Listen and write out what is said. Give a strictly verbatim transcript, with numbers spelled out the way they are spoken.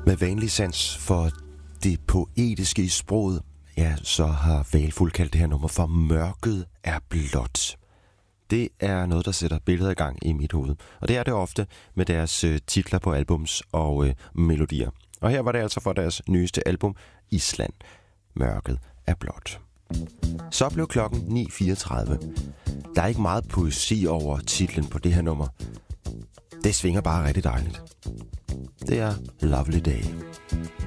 Med vanlig sans for det poetiske i sproget, ja, så har Hvalfuld kaldt det her nummer for Mørket er blåt. Det er noget, der sætter billeder i gang i mit hoved. Og det er det ofte med deres øh, titler på albums og øh, melodier. Og her var det altså for deres nyeste album, Island. Mørket er blåt. Så blev klokken ni fireogtredive. Der er ikke meget poesi over titlen på det her nummer. Det svinger bare rigtig dejligt. Det er Lovely Day.